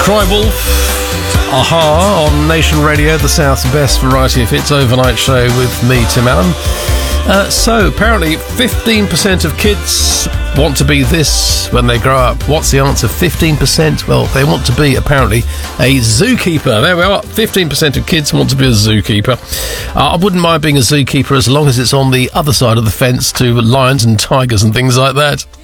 Cry Wolf, Aha, on Nation Radio, the South's best variety of hits overnight show with me, Tim Allen. So, apparently 15% of kids want to be this when they grow up. What's the answer? 15%? Well, they want to be, apparently, a zookeeper. There we are. 15% of kids want to be a zookeeper. I wouldn't mind being a zookeeper as long as it's on the other side of the fence to lions and tigers and things like that.